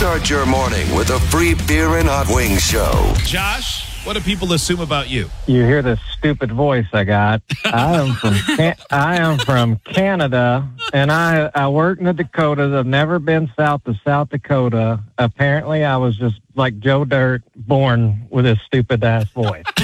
Start your morning with a free beer and hot wings show. Josh, what do people assume about you? You hear this stupid voice I got. I am from Canada, and I work in the Dakotas. I've never been south of South Dakota. Apparently, I was just like Joe Dirt, born with this stupid-ass voice.